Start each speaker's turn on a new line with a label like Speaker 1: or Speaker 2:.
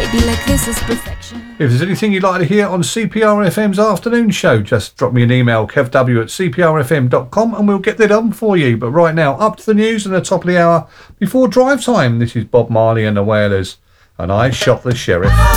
Speaker 1: Baby, like this is perfection.
Speaker 2: If there's anything you'd like to hear on CPRFM's afternoon show, just drop me an email, kevw@cprfm.com, and we'll get that on for you. But right now, up to the news and the top of the hour before drive time. This is Bob Marley and the Wailers, and I Shot the Sheriff.